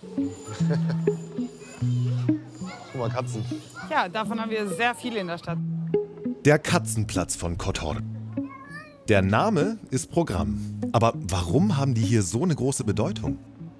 Guck mal, Katzen. Ja, davon haben wir sehr viele in der Stadt. Der Katzenplatz von Kotor. Der Name ist Programm. Aber warum haben die hier so eine große Bedeutung?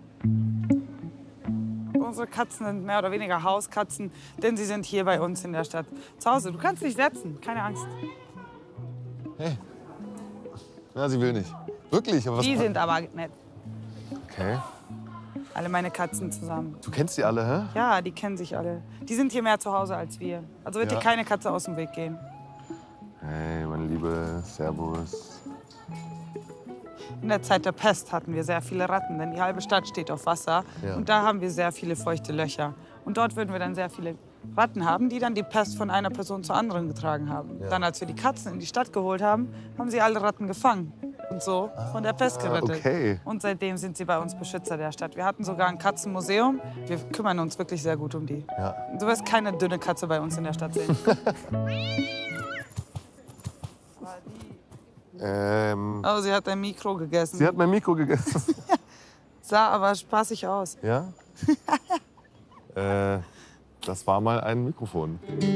Unsere Katzen sind mehr oder weniger Hauskatzen, denn sie sind hier bei uns in der Stadt zu Hause. Du kannst dich setzen, keine Angst. Hey. Ja, sie will nicht. Wirklich? Aber was Die sind aber nett. Okay. Alle meine Katzen zusammen. Du kennst die alle, hä? Ja, die kennen sich alle. Die sind hier mehr zu Hause als wir. Also wird Ja. dir keine Katze aus dem Weg gehen. Hey, meine Liebe, Servus. In der Zeit der Pest hatten wir sehr viele Ratten, denn die halbe Stadt steht auf Wasser. Ja. Und da haben wir sehr viele feuchte Löcher. Und dort würden wir dann sehr viele Ratten haben, die dann die Pest von einer Person zur anderen getragen haben. Ja. Dann, als wir die Katzen in die Stadt geholt haben, haben sie alle Ratten gefangen und so von der Pest gerettet. Okay. Und seitdem sind sie bei uns Beschützer der Stadt. Wir hatten sogar ein Katzenmuseum. Wir kümmern uns wirklich sehr gut um die. Ja. Du wirst keine dünne Katze bei uns in der Stadt sehen. Oh, sie hat ein Mikro gegessen. Sie hat mein Mikro gegessen. Sah aber spaßig aus. Ja? Das war mal ein Mikrofon.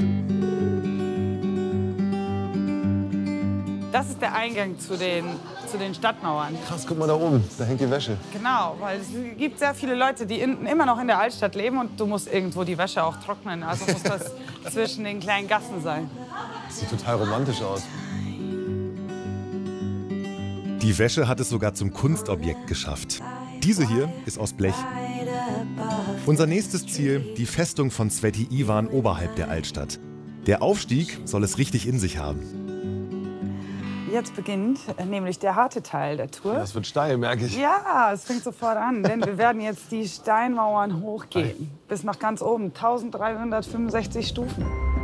Das ist der Eingang zu den Stadtmauern. Krass, guck mal da oben. Da hängt die Wäsche. Genau, weil es gibt sehr viele Leute, die immer noch in der Altstadt leben und du musst irgendwo die Wäsche auch trocknen. Also muss das zwischen den kleinen Gassen sein. Das sieht total romantisch aus. Die Wäsche hat es sogar zum Kunstobjekt geschafft. Diese hier ist aus Blech. Unser nächstes Ziel, die Festung von Sveti Ivan oberhalb der Altstadt. Der Aufstieg soll es richtig in sich haben. Jetzt beginnt nämlich der harte Teil der Tour. Das wird steil, merke ich. Ja, es fängt sofort an, denn wir werden jetzt die Steinmauern hochgehen. Bis nach ganz oben, 1365 Stufen.